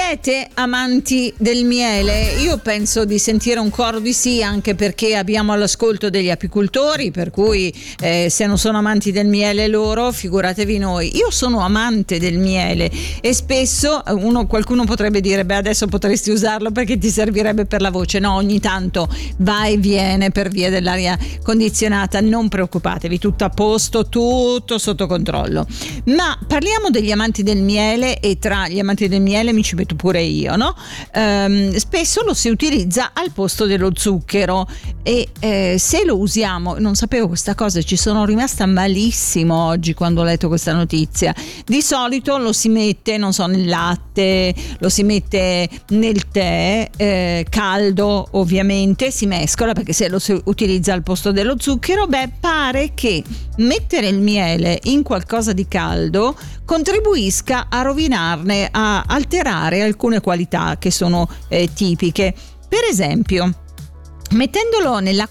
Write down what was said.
Siete amanti del miele? Io penso di sentire un coro di sì, anche perché abbiamo all'ascolto degli apicoltori, per cui se non sono amanti del miele loro, figuratevi noi. Io sono amante del miele e spesso qualcuno potrebbe dire: beh, adesso potresti usarlo perché ti servirebbe per la voce. No, ogni tanto va e viene per via dell'aria condizionata, non preoccupatevi, tutto a posto, tutto sotto controllo. Ma parliamo degli amanti del miele, e tra gli amanti del miele mi ci metto pure io, no? Spesso lo si utilizza al posto dello zucchero e se lo usiamo, non sapevo questa cosa, ci sono rimasta malissimo oggi quando ho letto questa notizia. Di solito lo si mette, non so, nel latte, lo si mette nel tè caldo, ovviamente si mescola, perché se lo si utilizza al posto dello zucchero, beh, pare che mettere il miele in qualcosa di caldo contribuisca a rovinarne, a alterare alcune qualità che sono tipiche. Per esempio, mettendolo nell'acqua